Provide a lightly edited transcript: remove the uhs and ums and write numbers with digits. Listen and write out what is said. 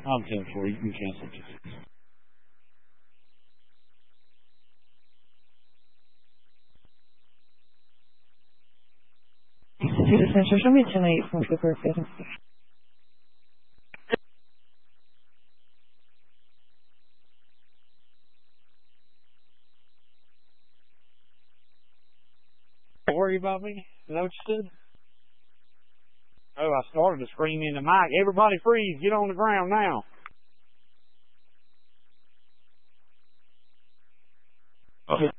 I'll 10-4. You can cancel it. Show me 10-8 from Cooper. Don't worry about me. Is that what you said? Oh, I started to scream in the mic. Everybody freeze. Get on the ground now. Okay.